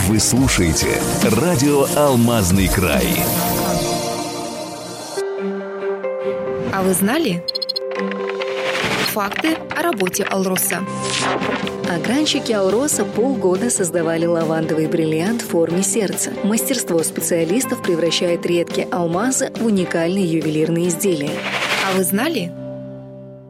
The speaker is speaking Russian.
Вы слушаете радио «Алмазный край». А вы знали? Факты о работе «Алроса». Огранщики «Алроса» полгода создавали лавандовый бриллиант в форме сердца. Мастерство специалистов превращает редкие алмазы в уникальные ювелирные изделия. А вы знали?